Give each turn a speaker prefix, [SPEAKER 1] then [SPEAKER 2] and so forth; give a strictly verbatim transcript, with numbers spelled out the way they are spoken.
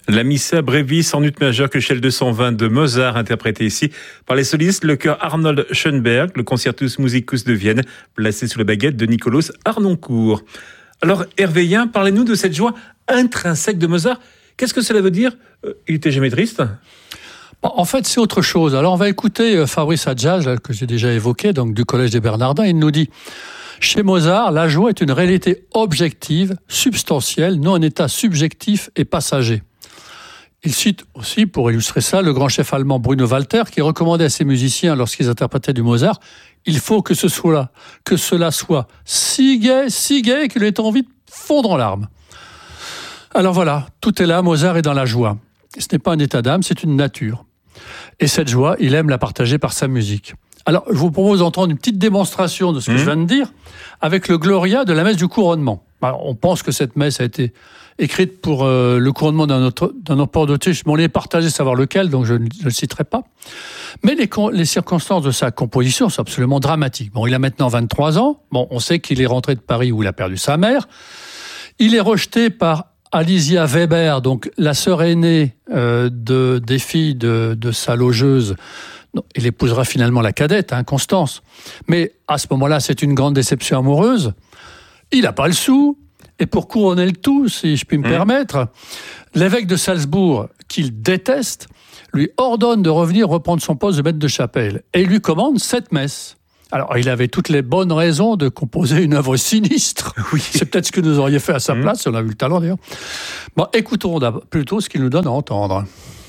[SPEAKER 1] La Missa Brevis en ut majeur que Shell deux cent vingt de Mozart, interprété ici par les solistes, le chœur Arnold Schönberg, le Concertus Musicus de Vienne, placé sous la baguette de Nikolaus Harnoncourt. Alors, Hervé Yen, parlez-nous de cette joie intrinsèque de Mozart. Qu'est-ce que cela veut dire ? Il était jamais triste ?
[SPEAKER 2] En fait, c'est autre chose. Alors, on va écouter Fabrice Adjage, que j'ai déjà évoqué, donc du Collège des Bernardins. Il nous dit: chez Mozart, la joie est une réalité objective, substantielle, non un état subjectif et passager. Il cite aussi, pour illustrer ça, le grand chef allemand Bruno Walter, qui recommandait à ses musiciens, lorsqu'ils interprétaient du Mozart, il faut que ce soit là, que cela soit si gai, si gai qu'il ait envie de fondre en larmes. Alors voilà, tout est là, Mozart est dans la joie. Et ce n'est pas un état d'âme, c'est une nature. Et cette joie, il aime la partager par sa musique. Alors, je vous propose d'entendre une petite démonstration de ce que mmh. je viens de dire avec le Gloria de la messe du couronnement. Alors, on pense que cette messe a été écrite pour euh, le couronnement d'un, autre, d'un empereur d'Autriche, mais on est partagé savoir lequel, donc je ne le citerai pas. Mais les, les circonstances de sa composition sont absolument dramatiques. Bon, il a maintenant vingt-trois ans. Bon, on sait qu'il est rentré de Paris où il a perdu sa mère. Il est rejeté par Alicia Weber, donc la sœur aînée euh, de, des filles de, de sa logeuse. Non, il épousera finalement la cadette, hein, Constance. Mais à ce moment-là, c'est une grande déception amoureuse. Il n'a pas le sou. Et pour couronner le tout, si je puis me mmh. permettre, l'évêque de Salzbourg, qu'il déteste, lui ordonne de revenir reprendre son poste de maître de chapelle. Et il lui commande sept messes. Alors, il avait toutes les bonnes raisons de composer une œuvre sinistre. Oui. C'est peut-être ce que nous aurions fait à sa place, mmh. si on a eu le talent d'ailleurs. Bon, écoutons plutôt ce qu'il nous donne à entendre.